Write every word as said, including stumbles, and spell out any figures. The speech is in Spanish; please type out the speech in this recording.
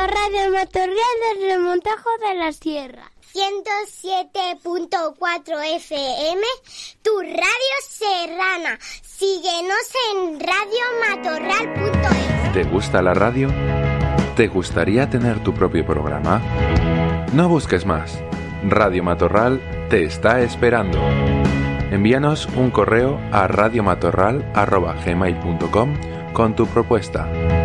Radio Matorral del Remontajo de la Sierra. ciento siete punto cuatro F M, tu radio serrana. Síguenos en radio matorral punto es. ¿Te gusta la radio? ¿Te gustaría tener tu propio programa? No busques más. Radio Matorral te está esperando. Envíanos un correo a radiomatorral arroba gmail punto com con tu propuesta.